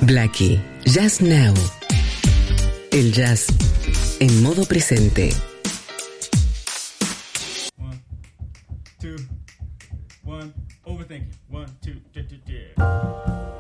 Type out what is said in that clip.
Blackie, Jazz Now. El jazz en modo presente. 1, 2, 1, overthinking. 1, 2, 3.